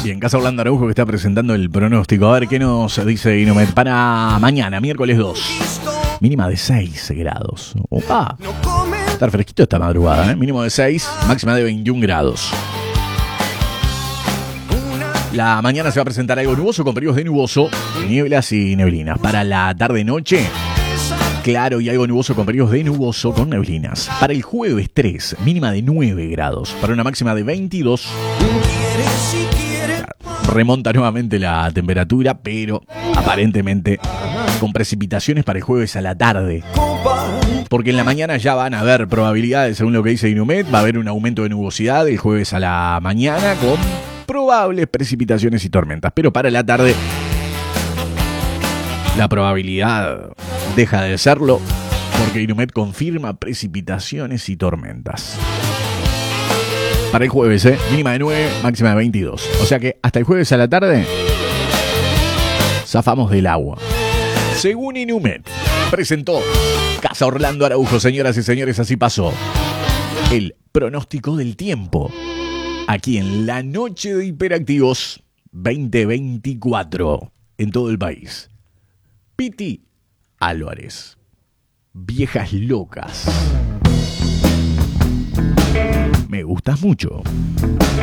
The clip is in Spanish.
Bien, Casa Orlando Araujo que está presentando el pronóstico. A ver qué nos dice Inumet para mañana, miércoles 2. Mínima de 6 grados. Opa. Estar fresquito esta madrugada, ¿eh? Mínimo de 6, máxima de 21 grados. La mañana se va a presentar algo nuboso con periodos de nuboso, nieblas y neblinas. Para la tarde-noche, claro y algo nuboso con periodos de nuboso con neblinas. Para el jueves 3, mínima de 9 grados. Para una máxima de 22. Remonta nuevamente la temperatura, pero aparentemente con precipitaciones para el jueves a la tarde. Porque en la mañana ya van a haber probabilidades, según lo que dice Inumet. Va a haber un aumento de nubosidad el jueves a la mañana con probables precipitaciones y tormentas. Pero para la tarde la probabilidad deja de serlo porque Inumet confirma precipitaciones y tormentas. Para el jueves, mínima de 9, máxima de 22. O sea que hasta el jueves a la tarde zafamos del agua. Según Inumet, presentó Casa Orlando Araujo, señoras y señores, así pasó el pronóstico del tiempo. Aquí en la noche de Hiperactivos 2024 en todo el país. Piti Álvarez. Viejas locas. Me gustas mucho.